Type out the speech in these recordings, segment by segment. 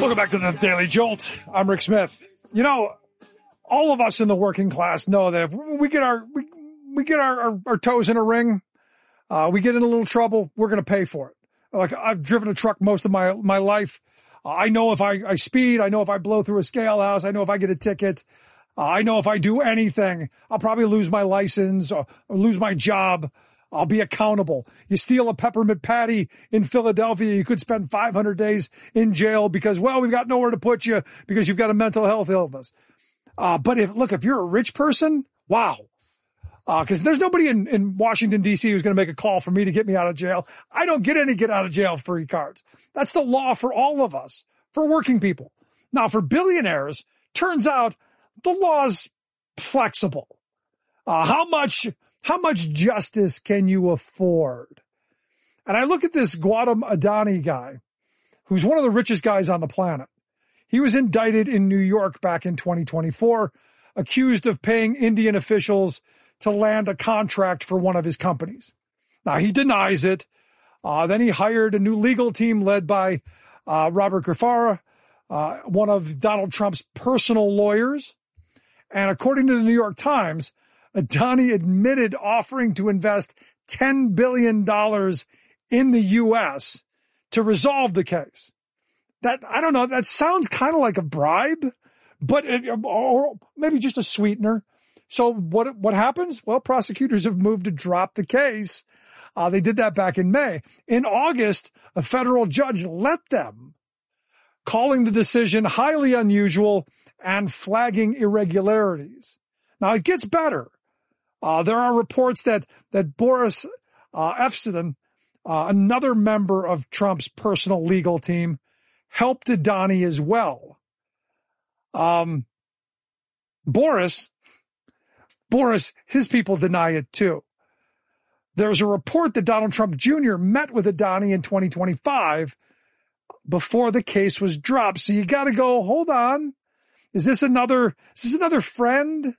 Welcome back to the Daily Jolt. I'm Rick Smith. You know, all of us in the working class know that if we get our toes in a ring, we get in a little trouble, we're going to pay for it. Like, I've driven a truck most of my life. I know if I speed, I know if I blow through a scale house, I know if I get a ticket, I know if I do anything, I'll probably lose my license or lose my job. I'll be accountable. You steal a peppermint patty in Philadelphia, you could spend 500 days in jail because, well, we've got nowhere to put you because you've got a mental health illness. But if you're a rich person, wow. Because there's nobody in Washington, D.C. who's going to make a call for me to get me out of jail. I don't get any get out of jail free cards. That's the law for all of us, for working people. Now, for billionaires, turns out the law's flexible. How much justice can you afford? And I look at this Gautam Adani guy, who's one of the richest guys on the planet. He was indicted in New York back in 2024, accused of paying Indian officials to land a contract for one of his companies. Now, he denies it. Then he hired a new legal team led by Robert Garfara, one of Donald Trump's personal lawyers. And according to the New York Times, Adani admitted offering to invest $10 billion in the U.S. to resolve the case. That, I don't know, that sounds kind of like a bribe, but or maybe just a sweetener. So what happens? Well, prosecutors have moved to drop the case. They did that back in May. In August, a federal judge let them, calling the decision highly unusual and flagging irregularities. Now, it gets better. There are reports that Boris Epshteyn, another member of Trump's personal legal team, helped Adani as well. Boris, his people deny it too. There's a report that Donald Trump Jr. met with Adani in 2025 before the case was dropped. So you got to go, hold on. Is this another friend?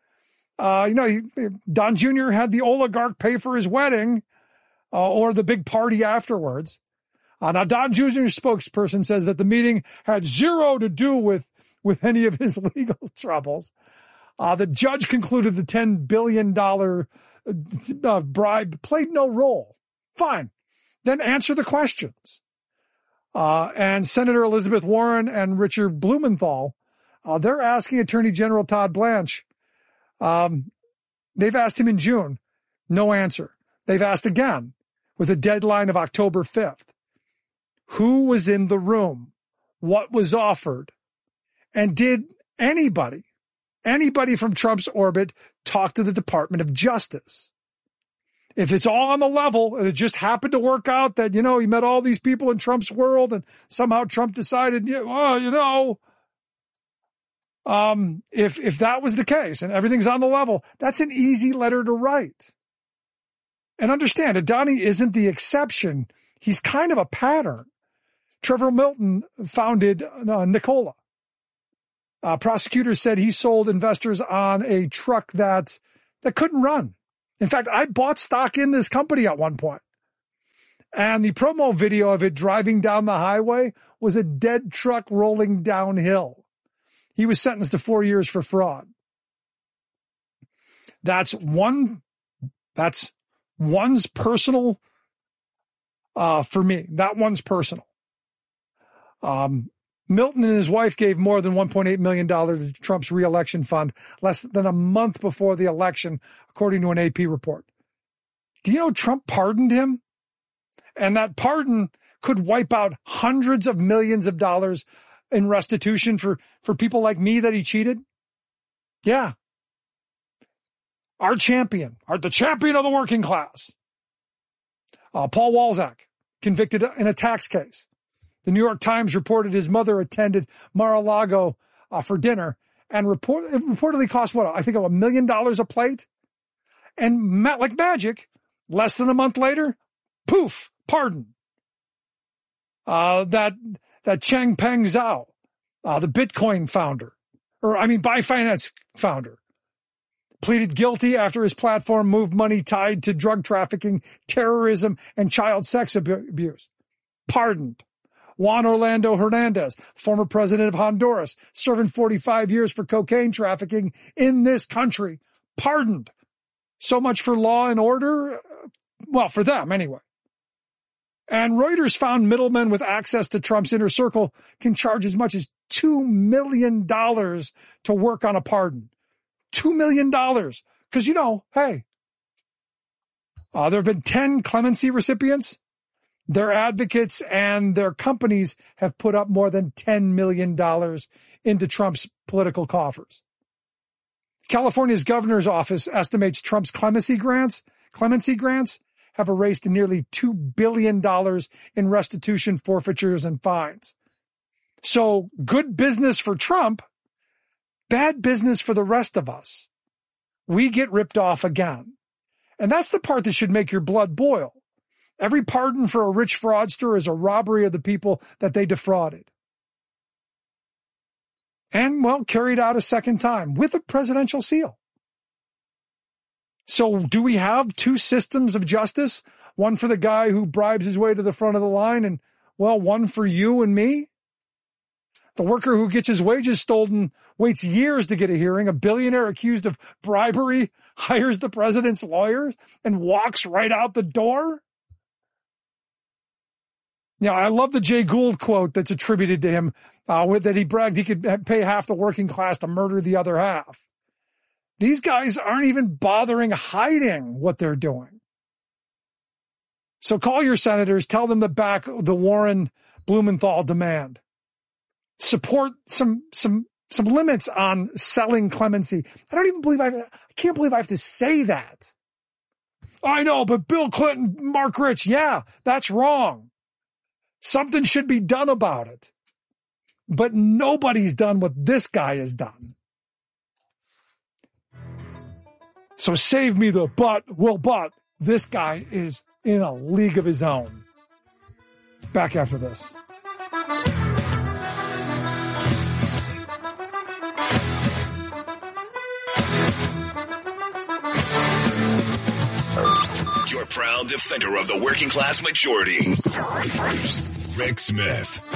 Don Jr. had the oligarch pay for his wedding, or the big party afterwards. Now, Don Jr.'s spokesperson says that the meeting had zero to do with any of his legal troubles. The judge concluded the $10 billion bribe played no role. Fine. Then answer the questions. And Senator Elizabeth Warren and Richard Blumenthal, they're asking Attorney General Todd Blanche. They've asked him in June. No answer. They've asked again with a deadline of October 5th. Who was in the room? What was offered? And did anybody from Trump's orbit talk to the Department of Justice? If it's all on the level and it just happened to work out that, he met all these people in Trump's world and somehow Trump decided, if that was the case and everything's on the level, that's an easy letter to write. And understand, Adani isn't the exception. He's kind of a pattern. Trevor Milton founded Nikola. Prosecutors said he sold investors on a truck that couldn't run. In fact, I bought stock in this company at one point. And the promo video of it driving down the highway was a dead truck rolling downhill. He was sentenced to 4 years for fraud. That's one's personal, for me. That one's personal. Milton and his wife gave more than $1.8 million to Trump's reelection fund less than a month before the election, according to an AP report. Do you know Trump pardoned him? And that pardon could wipe out hundreds of millions of dollars in restitution for people like me that he cheated? Yeah. Our champion, the champion of the working class. Paul Walzak, convicted in a tax case. The New York Times reported his mother attended Mar-a-Lago for dinner and it reportedly cost, I think $1 million a plate. And like magic, less than a month later, poof, pardon. That Changpeng Zhao, the Bitcoin founder, Binance founder, pleaded guilty after his platform moved money tied to drug trafficking, terrorism, and child sex abuse. Pardoned. Juan Orlando Hernandez, former president of Honduras, serving 45 years for cocaine trafficking in this country, pardoned. So much for law and order. Well, for them anyway. And Reuters found middlemen with access to Trump's inner circle can charge as much as $2 million to work on a pardon. $2 million. Because, hey, there have been 10 clemency recipients. Their advocates and their companies have put up more than $10 million into Trump's political coffers. California's governor's office estimates Trump's clemency grants have erased nearly $2 billion in restitution, forfeitures, and fines. So good business for Trump, bad business for the rest of us. We get ripped off again. And that's the part that should make your blood boil. Every pardon for a rich fraudster is a robbery of the people that they defrauded. And, well, carried out a second time with a presidential seal. So do we have two systems of justice? One for the guy who bribes his way to the front of the line and, well, one for you and me? The worker who gets his wages stolen waits years to get a hearing. A billionaire accused of bribery hires the president's lawyers and walks right out the door. I love the Jay Gould quote that's attributed to him, that he bragged he could pay half the working class to murder the other half. These guys aren't even bothering hiding what they're doing. So call your senators, tell them to back the Warren Blumenthal demand. Support some limits on selling clemency. I can't believe I have to say that. I know, but Bill Clinton, Mark Rich, yeah, that's wrong. Something should be done about it. But nobody's done what this guy has done. So save me the but this guy is in a league of his own. Back after this. Your proud defender of the working class majority. Rick Smith.